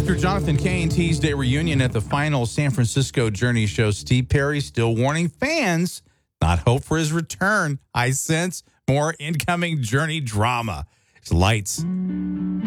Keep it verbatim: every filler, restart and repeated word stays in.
After Jonathan Cain teased a reunion at the final San Francisco Journey show, Steve Perry still warning fans not hope for his return. I sense more incoming Journey drama. It's lights.